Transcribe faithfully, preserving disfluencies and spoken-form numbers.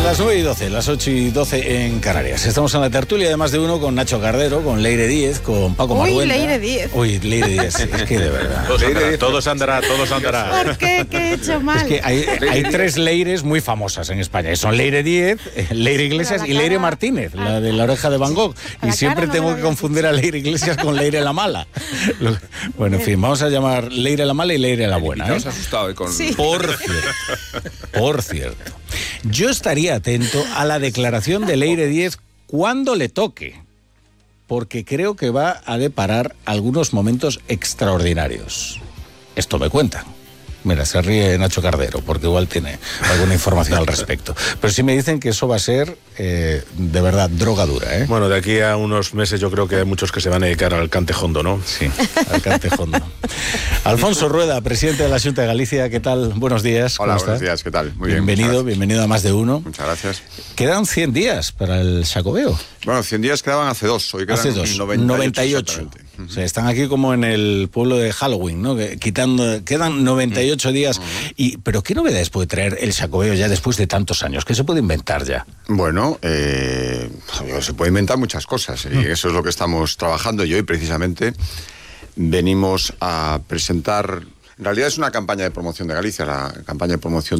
Las nueve y doce, las ocho y doce en Canarias. Estamos en la tertulia de Más de Uno con Nacho Cardero, con Leire Díez, con Paco Uy, Marguenda. Leire Díez. Uy, Leire Díez, es que de verdad. Todos andará, todos andará, todos andará. ¿Por qué? ¿Qué he hecho mal? Es que hay, hay tres Leires muy famosas en España. Son Leire Díez, Leire Iglesias y Leire Martínez, la de La Oreja de Van Gogh. Y siempre no tengo que confundir a Leire Iglesias con Leire la Mala. Bueno, en fin, vamos a llamar Leire la Mala y Leire la Buena. ¿eh? Asustado, ¿eh? Con... Sí. Por cierto, por cierto, yo estaría atento a la declaración de Leire Díez cuando le toque, porque creo que va a deparar algunos momentos extraordinarios. Esto me cuentan. Mira, se ríe Nacho Cardero, porque igual tiene alguna información al respecto. Pero sí me dicen que eso va a ser, eh, de verdad, droga dura, ¿eh? Bueno, de aquí a unos meses yo creo que hay muchos que se van a dedicar al cantejondo, ¿no? Sí, al cantejondo. Alfonso Rueda, presidente de la Xunta de Galicia, ¿qué tal? Buenos días. Hola, ¿cómo buenos estás? días, ¿qué tal? Muy bien. Bienvenido, bienvenido a Más de Uno. Muchas gracias. Quedan cien días para el Xacobeo. Bueno, cien días quedaban hace dos, hoy quedan Hace dos, noventa y noventa y ocho. ocho. O sea, están aquí como en el pueblo de Halloween, ¿no? Que, quitando, quedan noventa y ocho días. Uh-huh. Y, pero ¿qué novedades puede traer el Xacobeo ya después de tantos años? ¿Qué se puede inventar ya? Bueno, eh, se puede inventar muchas cosas, y eso es lo que estamos trabajando, y hoy precisamente venimos a presentar. En realidad es una campaña de promoción de Galicia, la campaña de promoción